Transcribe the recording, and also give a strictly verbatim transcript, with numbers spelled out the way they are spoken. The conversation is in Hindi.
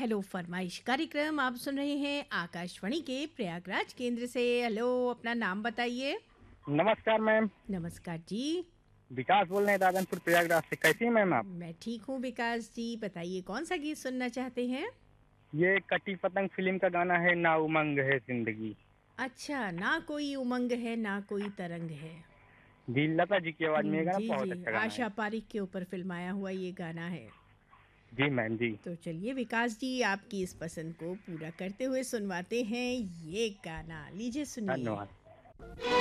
हेलो फरमाइश कार्यक्रम आप सुन रहे हैं आकाशवाणी के प्रयागराज केंद्र से। हेलो, अपना नाम बताइए। नमस्कार मैम। नमस्कार जी। विकास बोल रहे हैं राजनपुर प्रयागराज से। कैसी हैं मैम आप? मैं ठीक हूँ विकास जी, बताइए कौन सा गीत सुनना चाहते हैं। ये कटी पतंग फिल्म का गाना है, ना उमंग है जिंदगी। अच्छा, ना कोई उमंग है ना कोई तरंग है। जी, लता जी की आवाज में ये हम्म, गाना जी बहुत जी, अच्छा गाना है। आशा पारिक के ऊपर फिल्माया हुआ ये गाना है। जी मैम जी। तो चलिए विकास जी, आपकी इस पसंद को पूरा करते हुए सुनवाते हैं ये गाना, लीजिए सुनिए। धन्यवाद।